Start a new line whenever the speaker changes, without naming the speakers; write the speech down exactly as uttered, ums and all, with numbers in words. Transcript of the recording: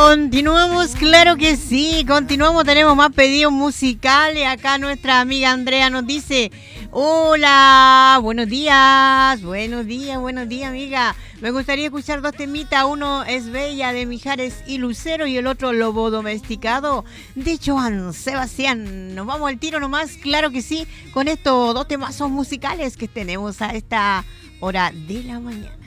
Continuamos, claro que sí, continuamos, tenemos más pedidos musicales. Acá nuestra amiga Andrea nos dice: hola, buenos días, buenos días, buenos días, amiga. Me gustaría escuchar dos temitas, uno es Bella de Mijares y Lucero y el otro Lobo Domesticado de Joan Sebastián. Nos vamos al tiro nomás, claro que sí, con estos dos temazos musicales que tenemos a esta hora de la mañana.